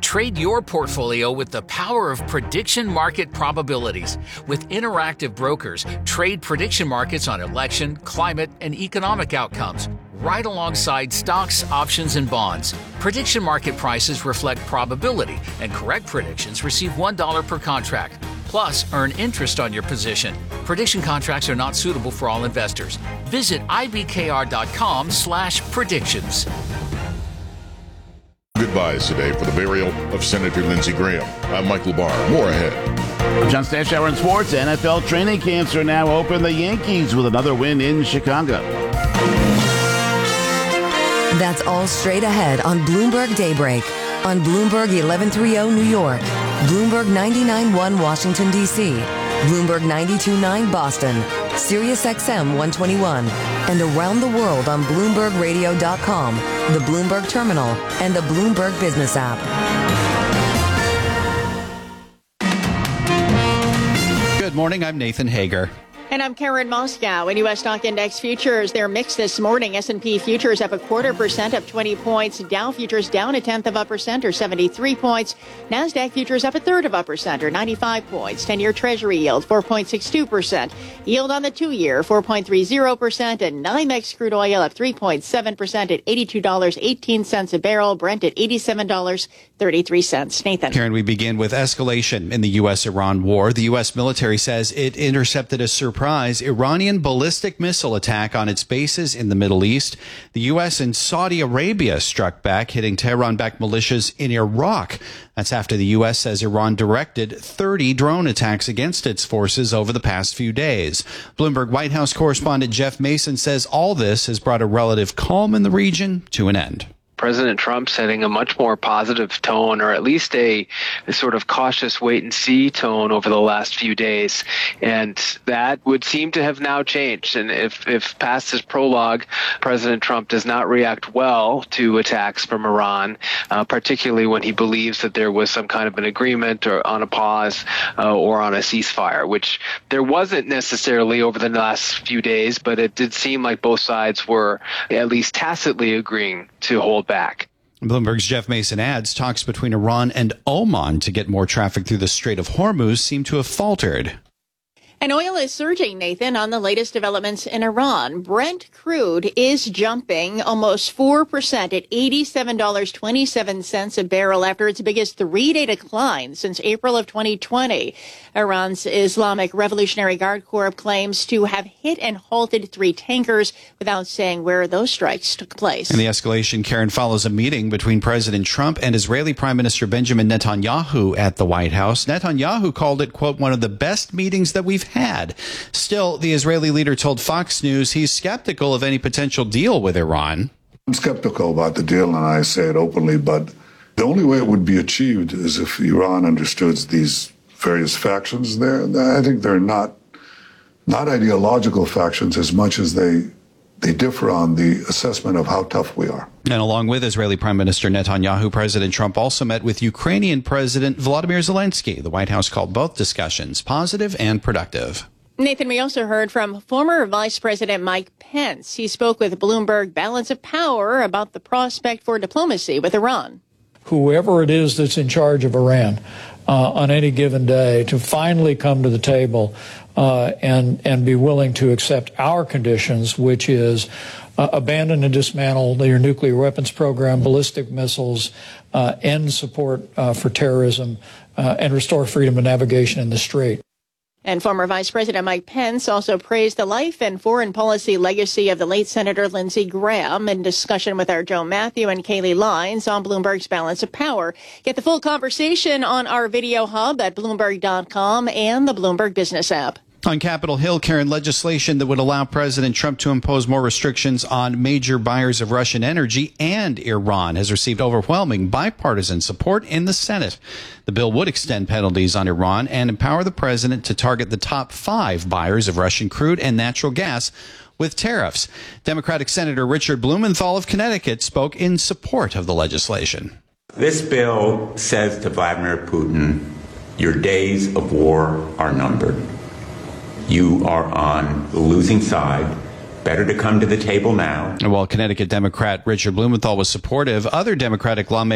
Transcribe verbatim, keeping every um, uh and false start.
Trade your portfolio with the power of prediction market probabilities. With interactive brokers, trade prediction markets on election, climate, and economic outcomes, right alongside stocks, options, and bonds. Prediction market prices reflect probability, and correct predictions receive one dollar per contract. Plus, earn interest on your position. Prediction contracts are not suitable for all investors. Visit ibkr.com slash predictions. Goodbyes today for the burial of Senator Lindsey Graham. I'm Michael Barr. More ahead. John Stashower in sports. N F L training camps are now open. The Yankees with another win in Chicago. That's all straight ahead on Bloomberg Daybreak. On Bloomberg eleven thirty New York, Bloomberg ninety-nine point one Washington, D C, Bloomberg ninety-two point nine Boston, Sirius X M one twenty-one, and around the world on Bloomberg Radio dot com, the Bloomberg Terminal, and the Bloomberg Business app. Good morning, I'm Nathan Hager. And I'm Karen Moscow. In U S stock index futures, they're mixed this morning. S and P futures up a quarter percent, up twenty points. Dow futures down a tenth of a percent, or seventy-three points. NASDAQ futures up a third of a percent, or ninety-five points. ten-year Treasury yield four point six two percent. Yield on the two-year four point three zero percent. And NYMEX crude oil up three point seven percent at eighty-two dollars and eighteen cents a barrel. Brent at eighty-seven dollars and thirty-three cents. Nathan. Karen, we begin with escalation in the U S Iran war. The U S military says it intercepted a surprise Iranian ballistic missile attack on its bases in the Middle East. The U S and Saudi Arabia struck back, hitting Tehran-backed militias in Iraq. That's after the U S says Iran directed thirty drone attacks against its forces over the past few days. Bloomberg White House correspondent Jeff Mason says all this has brought a relative calm in the region to an end. President Trump setting a much more positive tone, or at least a, a sort of cautious wait-and-see tone over the last few days. And that would seem to have now changed. And if, if past his prologue, President Trump does not react well to attacks from Iran, uh, particularly when he believes that there was some kind of an agreement or on a pause uh, or on a ceasefire, which there wasn't necessarily over the last few days, but it did seem like both sides were at least tacitly agreeing to hold back. Bloomberg's Jeff Mason adds talks between Iran and Oman to get more traffic through the Strait of Hormuz seem to have faltered. And oil is surging, Nathan, on the latest developments in Iran. Brent crude is jumping almost four percent at eighty-seven dollars and twenty-seven cents a barrel after its biggest three-day decline since April of twenty twenty. Iran's Islamic Revolutionary Guard Corps claims to have hit and halted three tankers without saying where those strikes took place. And the escalation, Karen, follows a meeting between President Trump and Israeli Prime Minister Benjamin Netanyahu at the White House. Netanyahu called it, quote, one of the best meetings that we've had. Still, the Israeli leader told Fox News he's skeptical of any potential deal with Iran. I'm skeptical about the deal, and I say it openly, but the only way it would be achieved is if Iran understood these various factions. They're, I think they're not not ideological factions as much as they they differ on the assessment of how tough we are. And along with Israeli Prime Minister Netanyahu, President Trump also met with Ukrainian President Volodymyr Zelensky. The White House called both discussions positive and productive. Nathan, we also heard from former Vice President Mike Pence. He spoke with Bloomberg Balance of Power about the prospect for diplomacy with Iran. Whoever it is that's in charge of Iran uh, on any given day to finally come to the table uh, and, and be willing to accept our conditions, which is uh, abandon and dismantle their nuclear weapons program, ballistic missiles, uh, end support uh, for terrorism, uh, and restore freedom of navigation in the Strait. And former Vice President Mike Pence also praised the life and foreign policy legacy of the late Senator Lindsey Graham in discussion with our Joe Matthew and Kaylee Lines on Bloomberg's Balance of Power. Get the full conversation on our video hub at Bloomberg dot com and the Bloomberg Business app. On Capitol Hill, Karen, legislation that would allow President Trump to impose more restrictions on major buyers of Russian energy and Iran has received overwhelming bipartisan support in the Senate. The bill would extend penalties on Iran and empower the president to target the top five buyers of Russian crude and natural gas with tariffs. Democratic Senator Richard Blumenthal of Connecticut spoke in support of the legislation. This bill says to Vladimir Putin, your days of war are numbered. You are on the losing side. Better to come to the table now. While Connecticut Democrat Richard Blumenthal was supportive, other Democratic lawmakers